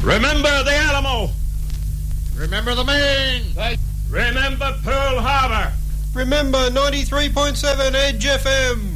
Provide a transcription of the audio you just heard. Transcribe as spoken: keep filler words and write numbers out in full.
Remember the Alamo. Remember the Maine. Remember Pearl Harbor. Remember ninety-three point seven Edge F M.